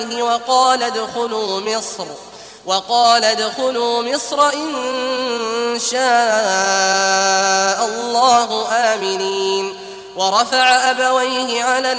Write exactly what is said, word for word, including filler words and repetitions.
وقال ادخلوا مصر وقال ادخلوا مصر إن شاء الله آمنين ورفع أبويه على